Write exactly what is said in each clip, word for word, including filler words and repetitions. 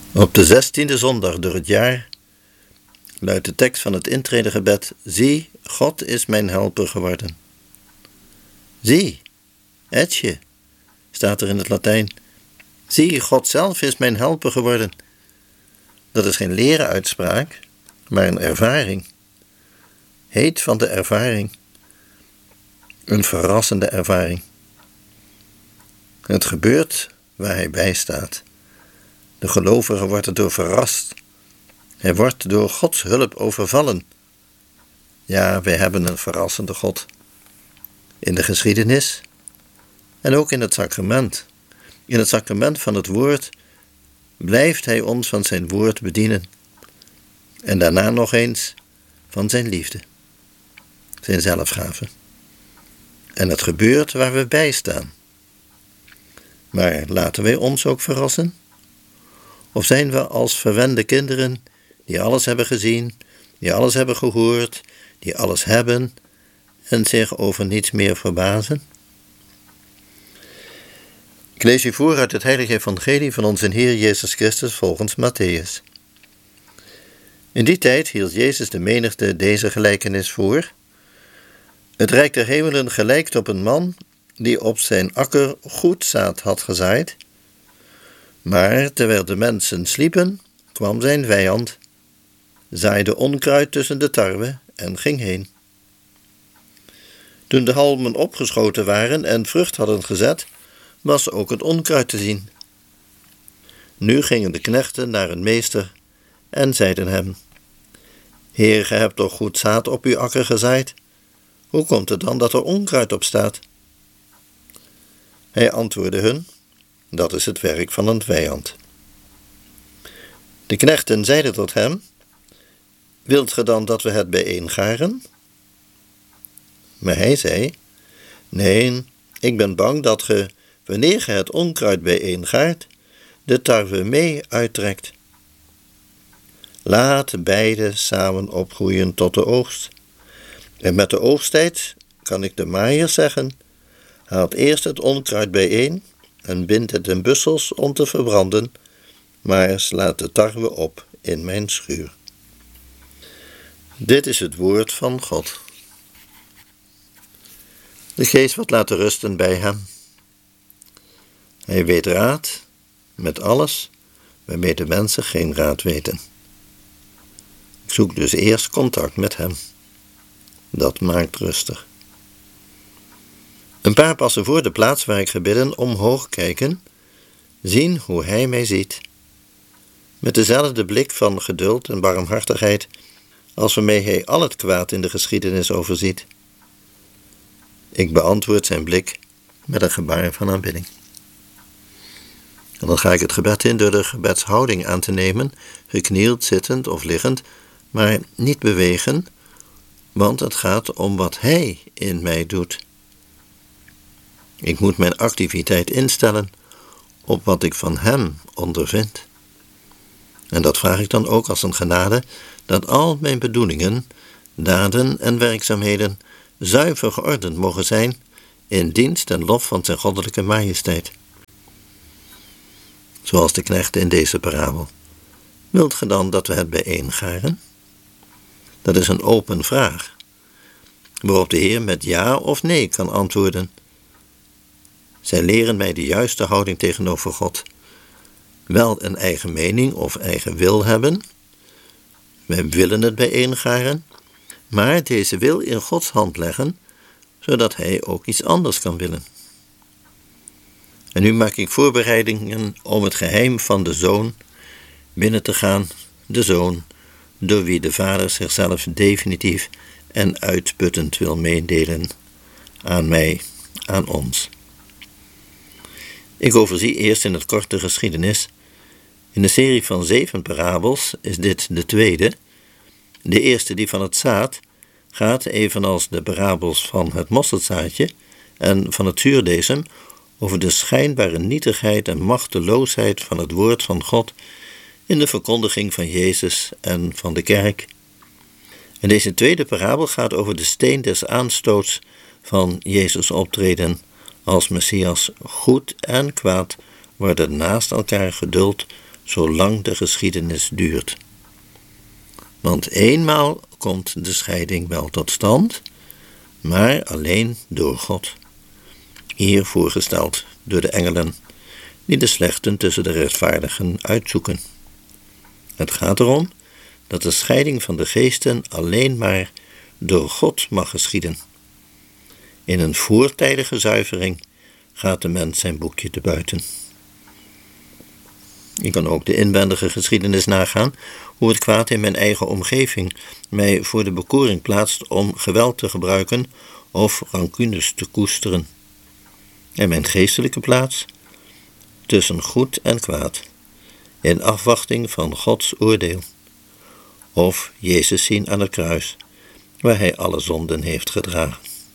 Op de zestiende zondag door het jaar luidt de tekst van het intredegebed: Zie, God is mijn helper geworden. Zie, etje, staat er in het Latijn. Zie, God zelf is mijn helper geworden. Dat is geen lerenuitspraak, maar een ervaring. Heet van de ervaring. Een verrassende ervaring. Het gebeurt waar hij bij staat. De gelovige wordt erdoor verrast. Hij wordt door Gods hulp overvallen. Ja, wij hebben een verrassende God. In de geschiedenis en ook in het sacrament. In het sacrament van het woord blijft hij ons van zijn woord bedienen. En daarna nog eens van zijn liefde. Zijn zelfgave. En het gebeurt waar we bij staan. Maar laten wij ons ook verrassen? Of zijn we als verwende kinderen die alles hebben gezien, die alles hebben gehoord, die alles hebben en zich over niets meer verbazen? Ik lees u voor uit het heilige evangelie van onze Heer Jezus Christus volgens Mattheüs. In die tijd hield Jezus de menigte deze gelijkenis voor. Het rijk der hemelen gelijkt op een man die op zijn akker goed zaad had gezaaid. Maar terwijl de mensen sliepen, kwam zijn vijand, zaaide onkruid tussen de tarwe en ging heen. Toen de halmen opgeschoten waren en vrucht hadden gezet, was ook het onkruid te zien. Nu gingen de knechten naar hun meester en zeiden hem: Heer, gij hebt toch goed zaad op uw akker gezaaid? Hoe komt het dan dat er onkruid op staat? Hij antwoordde hun: Dat is het werk van een vijand. De knechten zeiden tot hem: Wilt ge dan dat we het bijeengaren? Maar hij zei: Nee, ik ben bang dat ge, wanneer ge het onkruid bijeengaart, de tarwe mee uittrekt. Laat beide samen opgroeien tot de oogst. En met de oogsttijd kan ik de maaier zeggen: Haalt eerst het onkruid bijeen en bindt het in bussels om te verbranden, maar slaat de tarwe op in mijn schuur. Dit is het woord van God. De geest wordt laten rusten bij hem. Hij weet raad met alles waarmee de mensen geen raad weten. Ik zoek dus eerst contact met hem. Dat maakt rustig. Een paar passen voor de plaats waar ik ga bidden, omhoog kijken, zien hoe hij mij ziet. Met dezelfde blik van geduld en barmhartigheid als waarmee hij al het kwaad in de geschiedenis overziet. Ik beantwoord zijn blik met een gebaar van aanbidding. En dan ga ik het gebed in door de gebedshouding aan te nemen, geknield, zittend of liggend, maar niet bewegen, want het gaat om wat hij in mij doet. Ik moet mijn activiteit instellen op wat ik van hem ondervind. En dat vraag ik dan ook als een genade, dat al mijn bedoelingen, daden en werkzaamheden zuiver geordend mogen zijn in dienst en lof van zijn goddelijke majesteit. Zoals de knechten in deze parabel. Wilt ge dan dat we het bijeengaren? Dat is een open vraag, waarop de Heer met ja of nee kan antwoorden. Zij leren mij de juiste houding tegenover God. Wel een eigen mening of eigen wil hebben. Wij willen het bijeengaren, maar deze wil in Gods hand leggen, zodat hij ook iets anders kan willen. En nu maak ik voorbereidingen om het geheim van de Zoon binnen te gaan, de Zoon, door wie de Vader zichzelf definitief en uitputtend wil meedelen aan mij, aan ons. Ik overzie eerst in het kort de geschiedenis. In de serie van zeven parabels is dit de tweede. De eerste, die van het zaad, gaat evenals de parabels van het mosterdzaadje en van het zuurdesem over de schijnbare nietigheid en machteloosheid van het woord van God in de verkondiging van Jezus en van de kerk. En deze tweede parabel gaat over de steen des aanstoots van Jezus' optreden als Messias. Goed en kwaad worden naast elkaar geduld zolang de geschiedenis duurt. Want eenmaal komt de scheiding wel tot stand, maar alleen door God. Hier voorgesteld door de engelen, die de slechten tussen de rechtvaardigen uitzoeken. Het gaat erom dat de scheiding van de geesten alleen maar door God mag geschieden. In een voortijdige zuivering gaat de mens zijn boekje te buiten. Ik kan ook de inwendige geschiedenis nagaan, hoe het kwaad in mijn eigen omgeving mij voor de bekoring plaatst om geweld te gebruiken of rancunes te koesteren. En mijn geestelijke plaats tussen goed en kwaad, in afwachting van Gods oordeel, of Jezus zien aan het kruis, waar hij alle zonden heeft gedragen.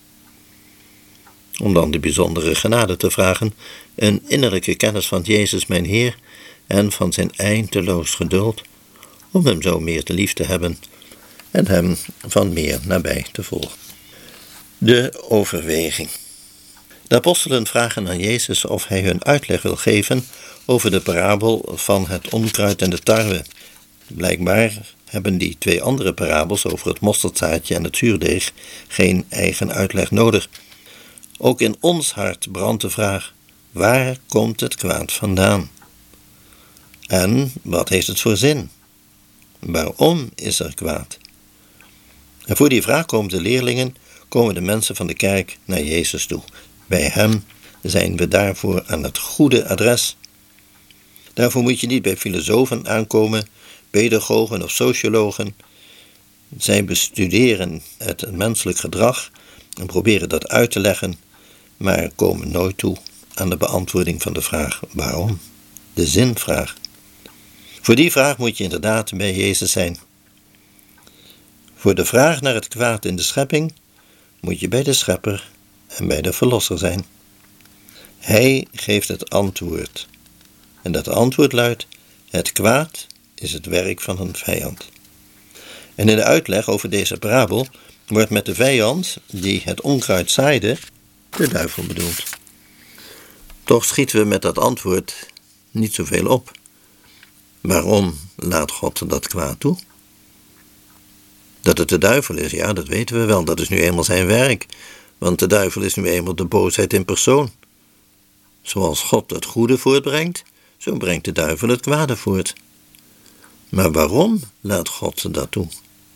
Om dan de bijzondere genade te vragen, een innerlijke kennis van Jezus mijn Heer en van zijn eindeloos geduld, om hem zo meer te lief te hebben en hem van meer nabij te volgen. De overweging. De apostelen vragen aan Jezus of hij hun uitleg wil geven over de parabel van het onkruid en de tarwe. Blijkbaar hebben die twee andere parabels over het mosterdzaadje en het zuurdeeg geen eigen uitleg nodig. Ook in ons hart brandt de vraag: waar komt het kwaad vandaan? En wat heeft het voor zin? Waarom is er kwaad? En voor die vraag komen de leerlingen, komen de mensen van de kerk naar Jezus toe. Bij hem zijn we daarvoor aan het goede adres. Daarvoor moet je niet bij filosofen aankomen, pedagogen of sociologen. Zij bestuderen het menselijk gedrag en proberen dat uit te leggen, maar komen nooit toe aan de beantwoording van de vraag waarom, de zinvraag. Voor die vraag moet je inderdaad bij Jezus zijn. Voor de vraag naar het kwaad in de schepping moet je bij de schepper en bij de verlosser zijn. Hij geeft het antwoord. En dat antwoord luidt: het kwaad is het werk van een vijand. En in de uitleg over deze parabel wordt met de vijand die het onkruid zaaide de duivel bedoeld. Toch schieten we met dat antwoord niet zoveel op. Waarom laat God dat kwaad toe? Dat het de duivel is, ja, dat weten we wel. Dat is nu eenmaal zijn werk. Want de duivel is nu eenmaal de boosheid in persoon. Zoals God het goede voortbrengt, zo brengt de duivel het kwade voort. Maar waarom laat God dat toe?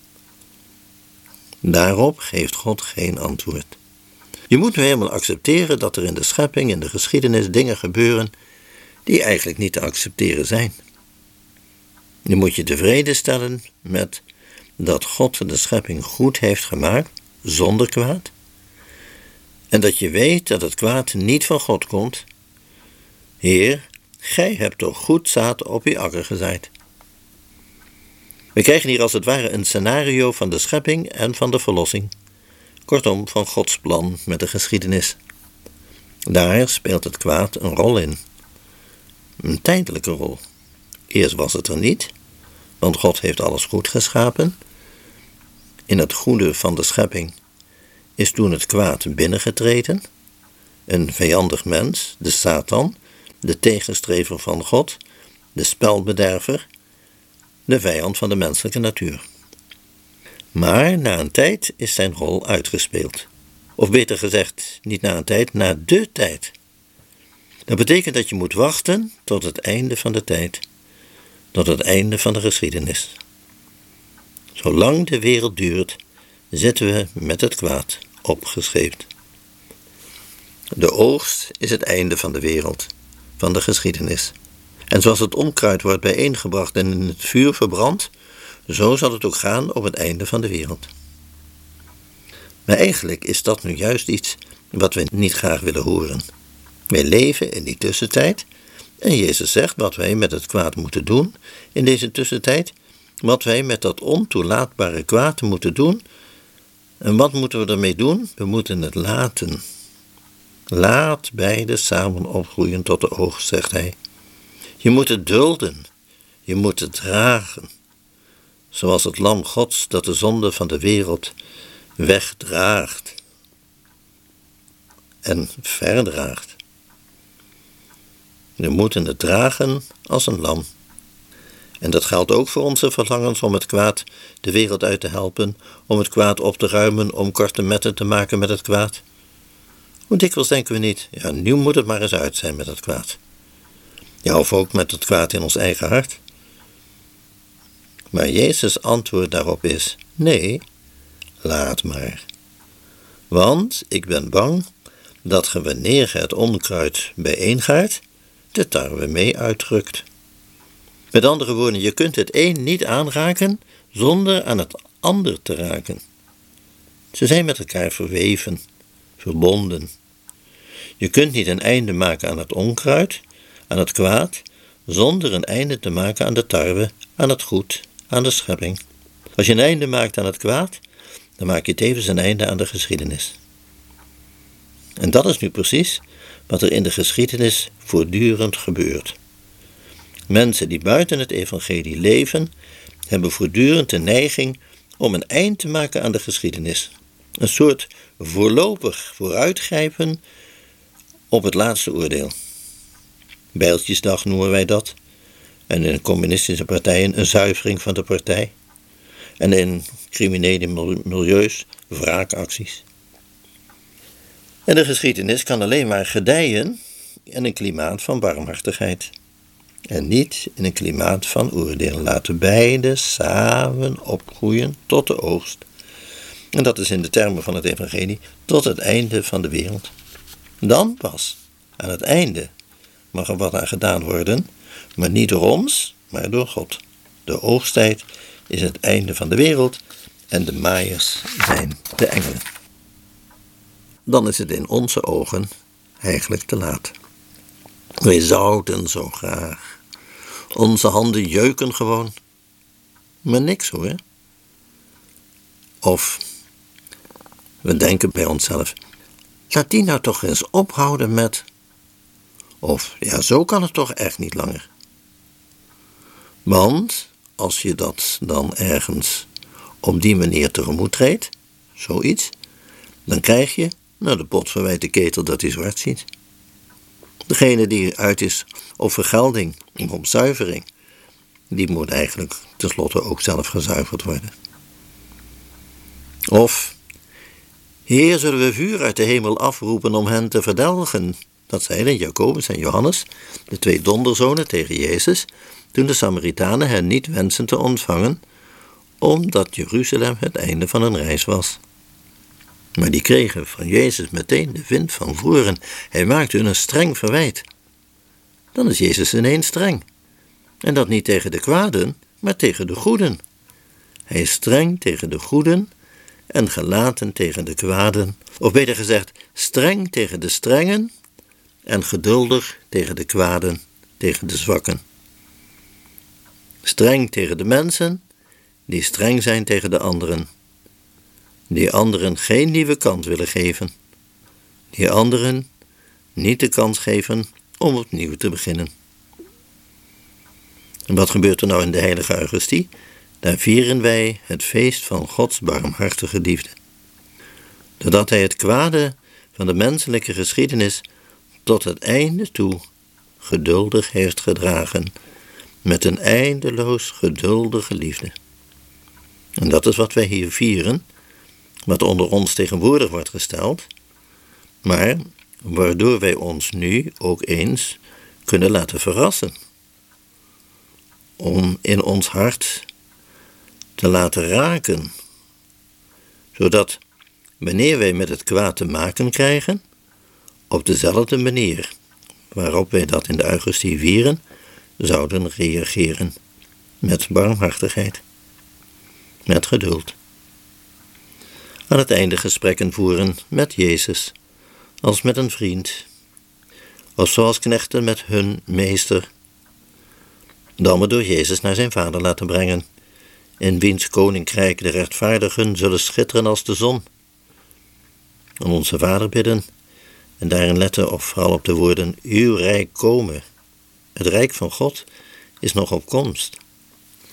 Daarop geeft God geen antwoord. Je moet nu eenmaal accepteren dat er in de schepping, in de geschiedenis, dingen gebeuren die eigenlijk niet te accepteren zijn. Nu moet je tevreden stellen met dat God de schepping goed heeft gemaakt, zonder kwaad. En dat je weet dat het kwaad niet van God komt. Heer, gij hebt toch goed zaad op uw akker gezaaid. We krijgen hier als het ware een scenario van de schepping en van de verlossing. Kortom, van Gods plan met de geschiedenis. Daar speelt het kwaad een rol in. Een tijdelijke rol. Eerst was het er niet, want God heeft alles goed geschapen. In het goede van de schepping is toen het kwaad binnengetreden. Een vijandig mens, de Satan, de tegenstrever van God, de spelbederver, de vijand van de menselijke natuur. Maar na een tijd is zijn rol uitgespeeld. Of beter gezegd, niet na een tijd, na de tijd. Dat betekent dat je moet wachten tot het einde van de tijd, tot het einde van de geschiedenis. Zolang de wereld duurt, zitten we met het kwaad opgescheept. De oogst is het einde van de wereld, van de geschiedenis. En zoals het onkruid wordt bijeengebracht en in het vuur verbrand, zo zal het ook gaan op het einde van de wereld. Maar eigenlijk is dat nu juist iets wat we niet graag willen horen. Wij leven in die tussentijd en Jezus zegt wat wij met het kwaad moeten doen in deze tussentijd, wat wij met dat ontoelaatbare kwaad moeten doen. En wat moeten we ermee doen? We moeten het laten. Laat beide samen opgroeien tot de oogst, zegt hij. Je moet het dulden, je moet het dragen, zoals het lam Gods dat de zonde van de wereld wegdraagt en verdraagt. We moeten het dragen als een lam En dat geldt ook voor onze verlangens om het kwaad de wereld uit te helpen, om het kwaad op te ruimen, om korte metten te maken met het kwaad. Hoe dikwijls denken we niet, ja, nu moet het maar eens uit zijn met het kwaad. Ja, of ook met het kwaad in ons eigen hart. Maar Jezus' antwoord daarop is, nee, laat maar. Want ik ben bang dat ge wanneer ge het onkruid bijeengaart, de tarwe mee uitdrukt. Met andere woorden, je kunt het een niet aanraken zonder aan het ander te raken. Ze zijn met elkaar verweven, verbonden. Je kunt niet een einde maken aan het onkruid, aan het kwaad, zonder een einde te maken aan de tarwe, aan het goed, aan de schepping. Als je een einde maakt aan het kwaad, dan maak je tevens een einde aan de geschiedenis. En dat is nu precies wat er in de geschiedenis voortdurend gebeurt. Mensen die buiten het evangelie leven, hebben voortdurend de neiging om een eind te maken aan de geschiedenis. Een soort voorlopig vooruitgrijpen op het laatste oordeel. Bijltjesdag noemen wij dat. En in communistische partijen een zuivering van de partij. En in criminele milieus wraakacties. En de geschiedenis kan alleen maar gedijen in een klimaat van barmhartigheid. En niet in een klimaat van oordeel. Laten beide samen opgroeien tot de oogst. En dat is in de termen van het evangelie tot het einde van de wereld. Dan pas, aan het einde, mag er wat aan gedaan worden, maar niet door ons, maar door God. De oogsttijd is het einde van de wereld en de maaiers zijn de engelen. Dan is het in onze ogen eigenlijk te laat. Wij zouden zo graag. Onze handen jeuken gewoon. Maar niks hoor. Of we denken bij onszelf, laat die nou toch eens ophouden met. Of ja, zo kan het toch echt niet langer. Want als je dat dan ergens op die manier tegemoet treedt, zoiets, dan krijg je, nou, de pot verwijt de ketel dat hij zwart ziet. Degene die uit is op vergelding, op zuivering, die moet eigenlijk tenslotte ook zelf gezuiverd worden. Of, Heer, zullen we vuur uit de hemel afroepen om hen te verdelgen? Dat zeiden Jacobus en Johannes, de twee donderzonen tegen Jezus, toen de Samaritanen hen niet wensen te ontvangen, omdat Jeruzalem het einde van hun reis was. Maar die kregen van Jezus meteen de wind van voren. Hij maakte hun een streng verwijt. Dan is Jezus ineens streng. En dat niet tegen de kwaden, maar tegen de goeden. Hij is streng tegen de goeden en gelaten tegen de kwaden. Of beter gezegd, streng tegen de strengen en geduldig tegen de kwaden, tegen de zwakken. Streng tegen de mensen die streng zijn tegen de anderen. Die anderen geen nieuwe kans willen geven. Die anderen niet de kans geven om opnieuw te beginnen. En wat gebeurt er nou in de heilige Eucharistie? Daar vieren wij het feest van Gods barmhartige liefde. Doordat hij het kwade van de menselijke geschiedenis tot het einde toe geduldig heeft gedragen, met een eindeloos geduldige liefde. En dat is wat wij hier vieren, wat onder ons tegenwoordig wordt gesteld, maar waardoor wij ons nu ook eens kunnen laten verrassen. Om in ons hart te laten raken, zodat wanneer wij met het kwaad te maken krijgen, op dezelfde manier waarop wij dat in de Eucharistie vieren, zouden reageren met barmhartigheid, met geduld. Aan het einde gesprekken voeren met Jezus, als met een vriend, of zoals knechten met hun meester, dan we door Jezus naar zijn Vader laten brengen, in wiens koninkrijk de rechtvaardigen zullen schitteren als de zon. Om onze Vader bidden en daarin letten of vooral op de woorden, uw rijk komen. Het rijk van God is nog op komst.